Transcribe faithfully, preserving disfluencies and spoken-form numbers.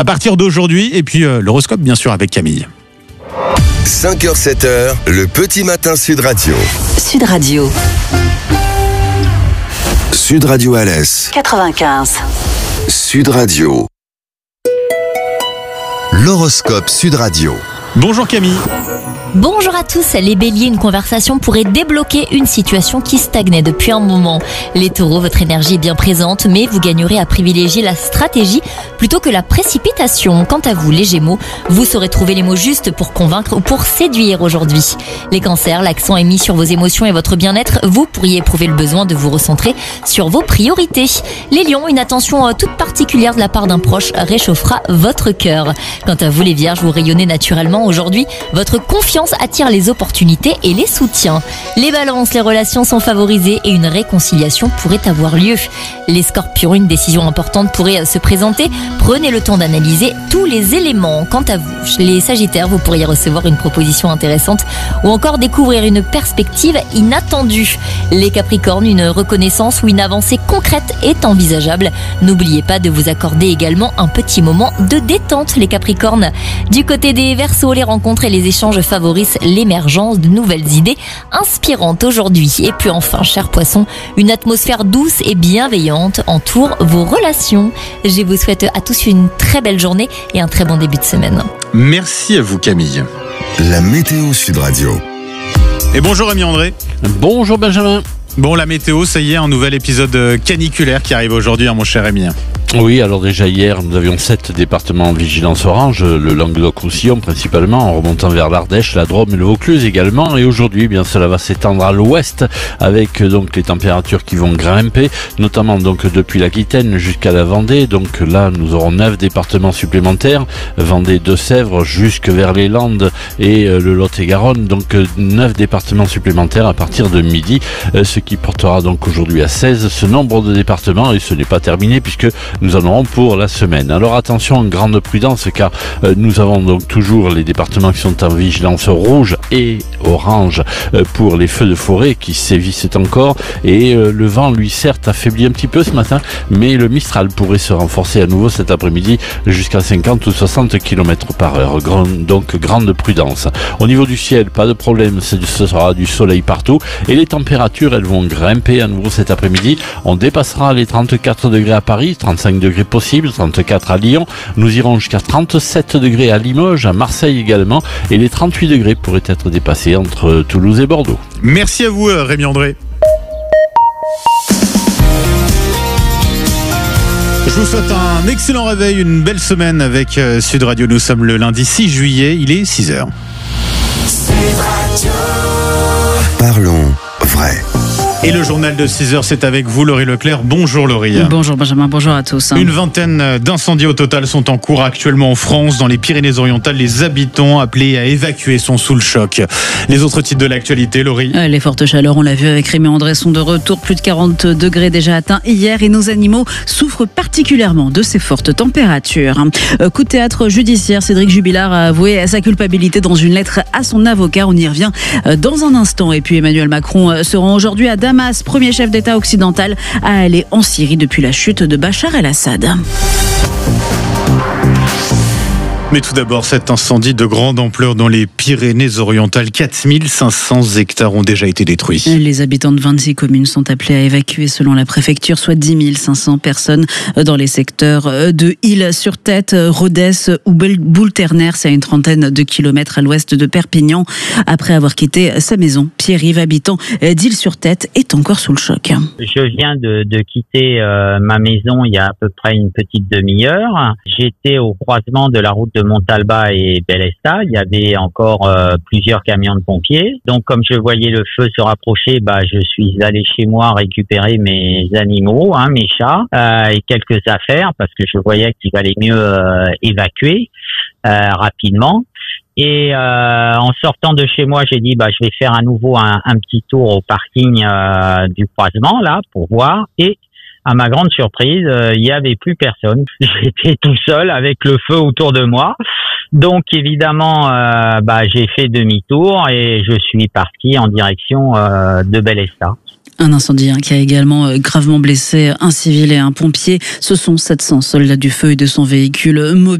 à partir d'aujourd'hui. Et puis euh, l'horoscope, bien sûr, avec Camille. cinq heures sept heures, le petit matin Sud Radio. Sud Radio. Sud Radio Alès. quatre-vingt-quinze. Sud Radio. L'horoscope Sud Radio. Bonjour Camille. Bonjour à tous, les béliers, une conversation pourrait débloquer une situation qui stagnait depuis un moment. Les taureaux, votre énergie est bien présente, mais vous gagnerez à privilégier la stratégie plutôt que la précipitation. Quant à vous, les gémeaux, vous saurez trouver les mots justes pour convaincre ou pour séduire aujourd'hui. Les cancers, l'accent est mis sur vos émotions et votre bien-être, vous pourriez éprouver le besoin de vous recentrer sur vos priorités. Les lions, une attention toute particulière de la part d'un proche réchauffera votre cœur. Quant à vous, les vierges, vous rayonnez naturellement aujourd'hui, votre confiance attire les opportunités et les soutiens. Les balances, les relations sont favorisées et une réconciliation pourrait avoir lieu. Les scorpions, une décision importante pourrait se présenter. Prenez le temps d'analyser tous les éléments. Quant à vous, les sagittaires, vous pourriez recevoir une proposition intéressante ou encore découvrir une perspective inattendue. Les capricornes, une reconnaissance ou une avancée concrète est envisageable. N'oubliez pas de vous accorder également un petit moment de détente, les capricornes. Du côté des verseaux, les rencontres et les échanges favorisent l'émergence de nouvelles idées inspirantes aujourd'hui. Et puis enfin, chers poissons, une atmosphère douce et bienveillante entoure vos relations. Je vous souhaite à tous une très belle journée et un très bon début de semaine. Merci à vous Camille. La météo Sud Radio. Et bonjour Rémi André. Bonjour Benjamin. Bon, la météo, ça y est, un nouvel épisode caniculaire qui arrive aujourd'hui, hein, mon cher Rémi. Oui, alors déjà hier, nous avions sept départements en vigilance orange, le Languedoc-Roussillon principalement, en remontant vers l'Ardèche, la Drôme et le Vaucluse également. Et aujourd'hui, eh bien, cela va s'étendre à l'ouest avec donc les températures qui vont grimper, notamment donc depuis l'Aquitaine jusqu'à la Vendée. Donc là, nous aurons neuf départements supplémentaires, Vendée, Deux-Sèvres, jusque vers les Landes et euh, le Lot-et-Garonne. Donc euh, neuf départements supplémentaires à partir de midi, euh, ce qui portera donc aujourd'hui à seize ce nombre de départements. Et ce n'est pas terminé puisque nous en aurons pour la semaine. Alors attention, grande prudence car euh, nous avons donc toujours les départements qui sont en vigilance rouge et orange euh, pour les feux de forêt qui sévissent encore et euh, le vent lui certes affaiblit un petit peu ce matin, mais le Mistral pourrait se renforcer à nouveau cet après-midi jusqu'à cinquante ou soixante kilomètres par heure. Grand, donc grande prudence. Au niveau du ciel, pas de problème, ce sera du soleil partout et les températures elles vont grimper à nouveau cet après-midi. On dépassera les trente-quatre degrés à Paris, trente-cinq degrés possibles, trente-quatre à Lyon. Nous irons jusqu'à trente-sept degrés à Limoges, à Marseille également. Et les trente-huit degrés pourraient être dépassés entre Toulouse et Bordeaux. Merci à vous Rémi André. Je vous souhaite un excellent réveil, une belle semaine avec Sud Radio. Nous sommes le lundi six juillet, il est six heures. Parlons vrai. Et le journal de six heures, c'est avec vous, Laurie Leclerc. Bonjour Laurie. Bonjour Benjamin, bonjour à tous. Une vingtaine d'incendies au total sont en cours actuellement en France. Dans les Pyrénées-Orientales, les habitants appelés à évacuer sont sous le choc. Les autres titres de l'actualité, Laurie. Les fortes chaleurs, on l'a vu avec Rémi André, sont de retour. Plus de quarante degrés déjà atteints hier et nos animaux souffrent particulièrement de ces fortes températures. Coup de théâtre judiciaire, Cédric Jubilard a avoué sa culpabilité dans une lettre à son avocat. On y revient dans un instant. Et puis Emmanuel Macron se rend aujourd'hui à Damas, premier chef d'État occidental à aller en Syrie depuis la chute de Bachar el-Assad. Mais tout d'abord, cet incendie de grande ampleur dans les Pyrénées-Orientales. quatre mille cinq cents hectares ont déjà été détruits. Les habitants de vingt-six communes sont appelés à évacuer selon la préfecture, soit dix mille cinq cents personnes dans les secteurs de Île-sur-Tête, Rodez ou Boulterner. C'est à une trentaine de kilomètres à l'ouest de Perpignan. Après avoir quitté sa maison, Pierre-Yves, habitant d'Île-sur-Tête, est encore sous le choc. Je viens de, de quitter euh, ma maison il y a à peu près une petite demi-heure. J'étais au croisement de la route de Montalba et Bélesta. Il y avait encore euh, plusieurs camions de pompiers. Donc, comme je voyais le feu se rapprocher, bah, je suis allé chez moi récupérer mes animaux, hein, mes chats euh, et quelques affaires parce que je voyais qu'il valait mieux euh, évacuer euh, rapidement. Et euh, en sortant de chez moi, j'ai dit bah je vais faire à nouveau un, un petit tour au parking euh, du croisement là pour voir. Et à ma grande surprise, euh, il y avait plus personne. J'étais tout seul avec le feu autour de moi. Donc évidemment, euh, bah j'ai fait demi-tour et je suis parti en direction euh, de Bélesta. Un incendie qui a également gravement blessé un civil et un pompier. Ce sont sept cents soldats du feu et de son véhicule mobile.